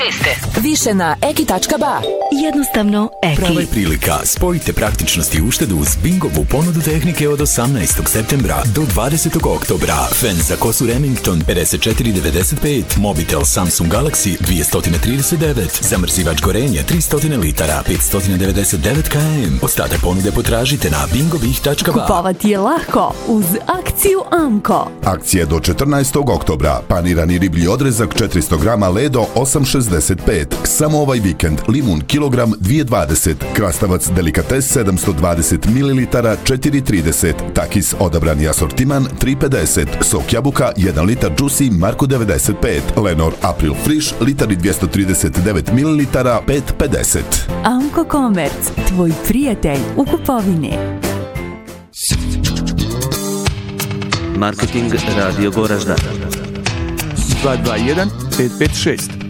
Više na eki.ba. Jednostavno Eki. Prava je prilika. Spojite praktičnost i uštedu uz Bingovu ponudu tehnike od 18. septembra do 20. oktobra. Fen za kosu Remington 54,95, mobitel Samsung Galaxy 239, zamrzivač gorenja 300 litara 599 km. Ostatak ponude potražite na bingovih.ba. Kupovati je lako uz akciju Amko. Akcija do 14. oktobra. Panirani riblji odrezak 400 grama Ledo 8,65. Samo ovaj vikend limun kilogram 2,20. Krastavac delikates 720 ml 4,30. Takis odabrani asortiman 3,50. Sok jabuka 1 litar Juicy Marko 95. Lenor April Friš litari 239 ml 5,50. Amko Komerc, tvoj prijatelj u kupovini. Marketing Radio Goražda 221 556